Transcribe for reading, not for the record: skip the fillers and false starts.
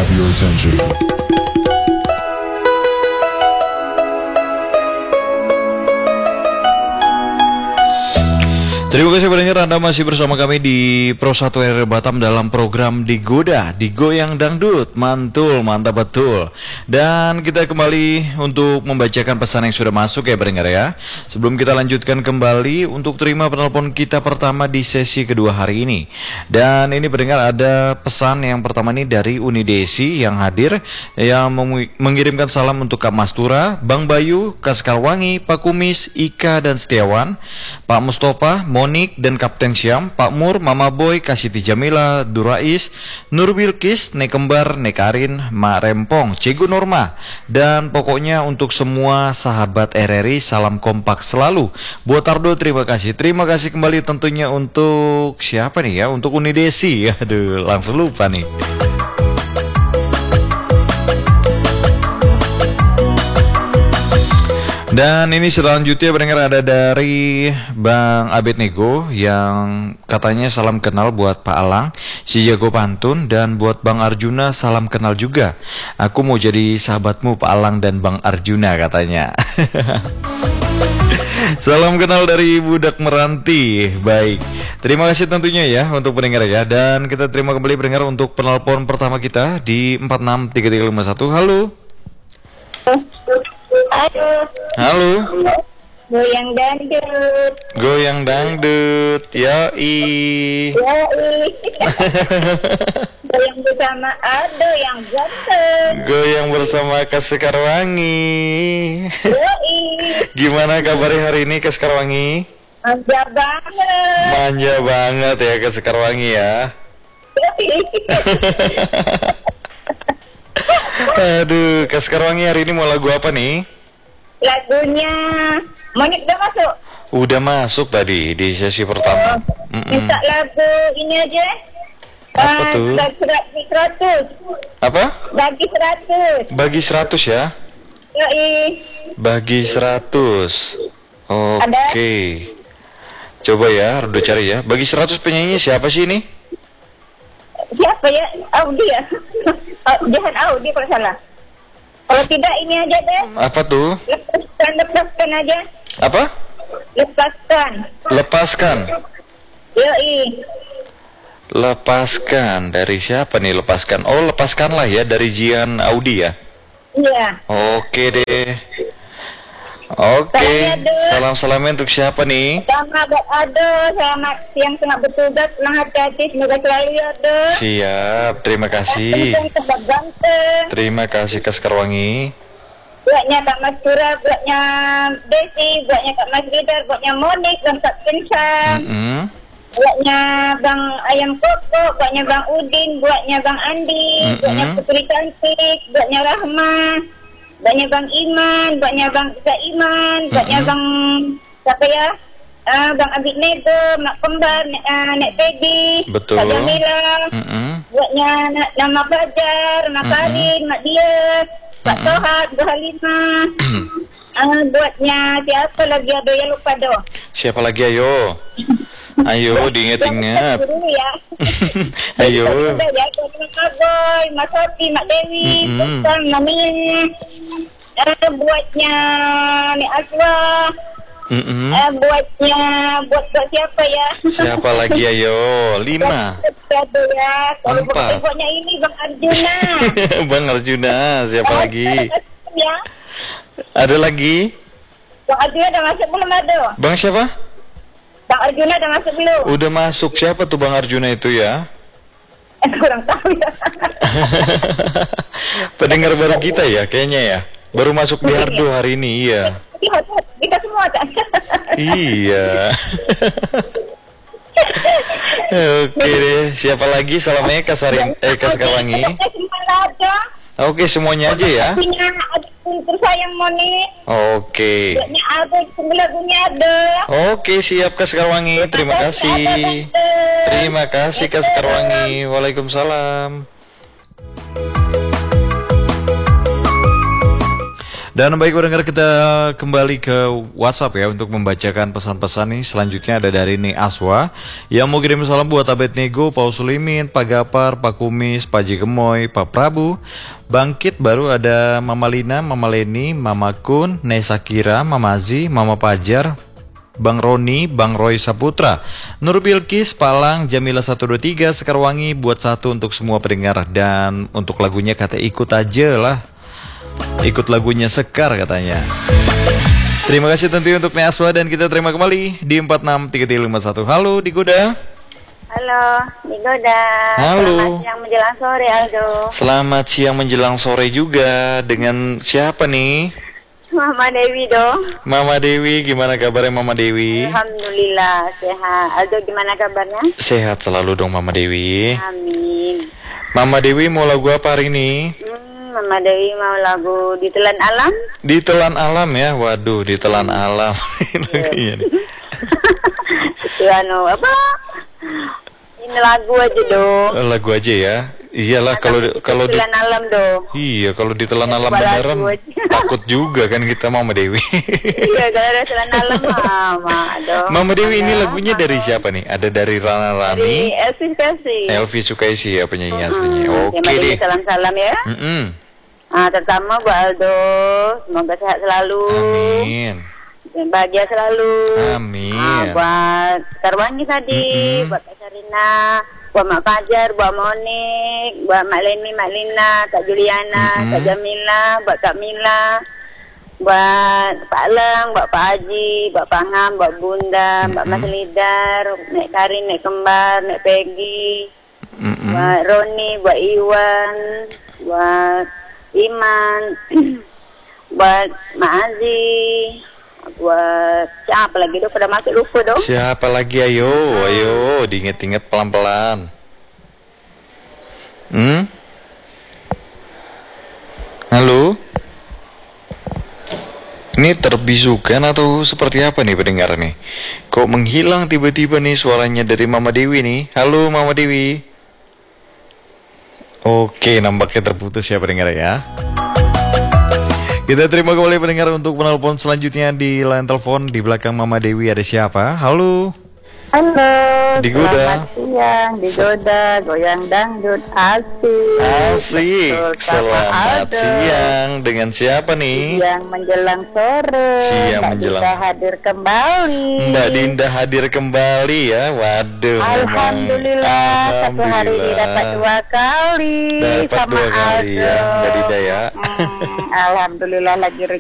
your attention. Terima kasih pendengar, Anda masih bersama kami di Pro 1 RRI Batam dalam program Digoda, Digoyang Dangdut, mantul, mantap betul. Dan kita kembali untuk membacakan pesan yang sudah masuk ya pendengar ya. Sebelum kita lanjutkan kembali untuk terima penelpon kita pertama di sesi kedua hari ini. Dan ini pendengar ada pesan yang pertama ini dari Unidesi yang hadir, yang mengirimkan salam untuk Kak Mastura, Bang Bayu, Kak Sekarwangi, Pak Kumis, Ika dan Setiawan, Pak Mustafa, Monik dan Kapten Syam, Pak Mur, Mama Boy, Kasiti Jamila, Durais, Nur Bilkis, Nek Kembar, Nek Karin, Mak Rempong, Cegu Norma, dan pokoknya untuk semua sahabat RRI, salam kompak selalu. Buat Ardo, terima kasih. Terima kasih kembali tentunya untuk siapa nih ya? Untuk Unidesi. Aduh, langsung lupa nih. Dan ini selanjutnya pendengar ada dari Bang Abednego yang katanya salam kenal buat Pak Alang, si jago pantun, dan buat Bang Arjuna salam kenal juga. Aku mau jadi sahabatmu Pak Alang dan Bang Arjuna katanya. Salam kenal dari Budak Meranti. Baik, terima kasih tentunya ya untuk pendengar ya. Dan kita terima kembali pendengar untuk penelpon pertama kita di 463351. Halo. Halo. Goyang dangdut. Goyang dangdut. Yoi. Goyang bersama Ado yang ganteng. Goyang bersama Kak Sekarwangi. Yoi. Gimana kabarnya hari ini Kak Sekarwangi? Manja banget. Manja banget ya Kak Sekarwangi ya. Yoi. Aduh, Kak Sekarwangi hari ini mau lagu apa nih? Lagunya Monik udah masuk? Udah masuk tadi di sesi pertama. Minta lagu ini aja. Apa tuh? Bagi 100. Apa? Bagi 100. Bagi 100 ya? Yoi. Bagi 100. Oke. Coba ya, udah cari ya. Bagi 100 penyanyi siapa sih ini? Siapa ya? Audi ya? Jangan Audi kalau salah. Kalau tidak ini aja deh. Apa tuh? Lepaskan aja. Apa? Lepaskan. Lepaskan. Yoi. Lepaskan. Dari siapa nih lepaskan? Oh, lepaskanlah ya dari Jian Audi ya. Iya. Oke deh. Oke. Salam-salamnya untuk siapa nih? Sama buat Ado, selamat siang tengah bertugas, senang hati-hati, semoga selalu ya Ado. Siap, terima kasih. Ganteng. Terima kasih Kak Sekarwangi. Buatnya Kak Mas Sura, buatnya Desi, buatnya Kak Mas Ridar, buatnya Monik, dan Kak Pinsam. Buatnya Bang Ayam Koko, buatnya Bang Udin, buatnya Bang Andi, buatnya Putri Cantik, buatnya Rahma, buatnya Bang Iman, buatnya Bang Ika Iman, buatnya Bang siapa ya? Bang Abid Nego, Mak Kembar, Nek Teddy, Betul. Kak Jamila, buatnya Nama Fajar, Mak Karin, Mak Dia, Pak Tohat, Bu Halimah, buatnya siapa lagi ada yang lupa doh? Siapa lagi ayo? Ayo diingat-ingat. Ya. Ayo. Ya, Mas Boy, Mas Sofi, Mak Dewi, Bukan, Mami. Buatnya Nek Aswa. Buat siapa ya? Siapa lagi ayo? 5. Ada ya. Kalau 4. buatnya ini Bang Arjuna. Bang Arjuna, siapa lagi? Ya. Ada lagi? Bang Arjuna udah masuk belum ada? Bang siapa? Bang Arjuna udah masuk belum? Udah masuk. Siapa tuh Bang Arjuna itu ya? Kurang tahu ya. Pendengar baru kita ya kayaknya ya. Baru masuk di Ardo hari ini, iya. Kita semua kan? Iya. Oke deh, siapa lagi salamnya Kak Sekarwangi? Oke, semuanya aja ya. Untuk sayang Moni. Oke. Ada lagunya ada. Oke, siap Kak Sekarwangi. Terima kasih. Terima kasih Kak Sekarwangi. Waalaikumsalam. Dan baik pendengar, kita kembali ke WhatsApp ya untuk membacakan pesan-pesan nih. Selanjutnya ada dari nih Aswa yang mau kirim salam buat Abed Nego, Pak Sulimin, Pak Gapar, Pak Kumis, Pak Jigemoy, Pak Prabu. Bangkit baru ada Mama Lina, Mama Leni, Mama Kun, Nesa Kira, Mama Azi, Mama Pajar, Bang Roni, Bang Roy Saputra, Nur Bilkis, Palang, Jamila 123, Sekarwangi, buat satu untuk semua pendengar. Dan untuk lagunya kata ikut aja lah. Ikut lagunya Sekar katanya. Terima kasih tentunya untuk Neaswa dan kita terima kembali di 463351. Halo Digoda. Halo, Digoda. Halo. Selamat siang menjelang sore, Aldo. Selamat siang menjelang sore juga. Dengan siapa nih? Mama Dewi dong. Mama Dewi, gimana kabarnya Mama Dewi? Alhamdulillah sehat. Aldo gimana kabarnya? Sehat selalu dong Mama Dewi. Amin. Mama Dewi mau lagu apa hari ini? Mama Dewi mau lagu Ditelan Alam. Ditelan Alam ya. Waduh, Ditelan Alam. Lagunya nih. Itu apa? Ini lagu aja dong. Lagu aja ya. Iyalah kalau Ditelan Alam dong. Iya, kalau ditelan alam beneran takut juga kan kita Mama Dewi. Iya, kalau ada Ditelan Alam Mama dong. Mama Dewi ini lagunya dari siapa nih? Ada dari Rana Rani. Dari Elvi Sukaisi. Elvi Sukaisi ya penyanyi aslinya. Oke Mama Dewi deh. salam-salam ya. Terutama buat Aldo, semoga sehat selalu. Amin. Dan bahagia selalu. Amin. Buat Tarwangi tadi, buat Kak Sarina, buat Mak Fajar, buat Monik, buat Mak Leni, Mak Lina, Kak Juliana, Kak Jamila, buat Kak Mila, buat Pak Leng, buat Pak Haji, buat Pak Ngam, buat Bunda, Mbak Mas Lidar, Nek Karin, Nek Kembar, Nek Peggy, buat Roni, buat Iwan, buat Iman, buat Mak Azi, buat siapa lagi dong, pada masuk lupa dong. Siapa lagi? Ayo diinget-inget pelan-pelan. Halo. Ini terbisukan atau seperti apa nih pendengar nih? Kok menghilang tiba-tiba nih suaranya dari Mama Dewi nih? Halo Mama Dewi. Oke, nampaknya terputus ya pendengar ya. Kita terima kembali pendengar untuk penelpon selanjutnya di line telepon. Di belakang Mama Dewi ada siapa? Halo. Halo, Digoda. selamat siang, Digoda, goyang dangdut, asik. Asik. Betul, Selamat Aldo. siang. Dengan siapa nih? Siang menjelang sore. Siang Mbak menjelang. Dinda hadir kembali. Mbak Dinda hadir kembali ya. Waduh. Alhamdulillah, satu hari ini dapat 2 kali Dapat sama 2 kali Aldo. ya Mbak Dinda ya. Alhamdulillah lagi